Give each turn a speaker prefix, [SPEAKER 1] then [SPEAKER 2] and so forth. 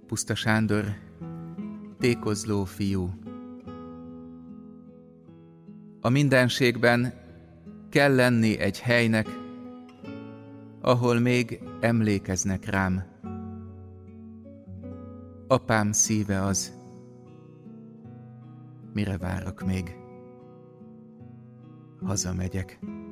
[SPEAKER 1] Puszta Sándor, tékozló fiú. A mindenségben kell lenni egy helynek, ahol még emlékeznek rám. Apám szíve az, mire várok még? Hazamegyek.